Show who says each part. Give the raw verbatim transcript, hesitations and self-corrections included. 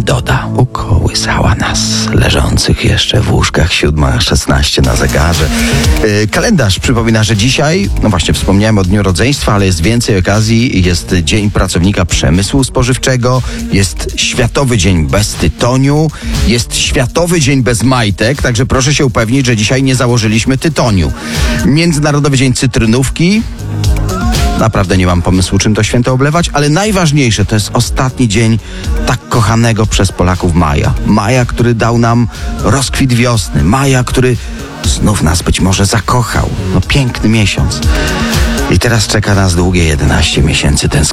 Speaker 1: Doda ukołysała nas, leżących jeszcze w łóżkach, siódma szesnaście na zegarze. Yy, kalendarz przypomina, że dzisiaj, no właśnie wspomniałem o dniu rodzeństwa, ale jest więcej okazji. Jest Dzień Pracownika Przemysłu Spożywczego, jest Światowy Dzień Bez Tytoniu, jest Światowy Dzień Bez Majtek, także proszę się upewnić, że dzisiaj nie założyliśmy tytoniu. Międzynarodowy Dzień Cytrynówki. Naprawdę nie mam pomysłu, czym to święto oblewać, ale najważniejsze to jest ostatni dzień tak kochanego przez Polaków maja. Maja, który dał nam rozkwit wiosny. Maja, który znów nas być może zakochał. No piękny miesiąc. I teraz czeka nas długie jedenaście miesięcy tęsknoty.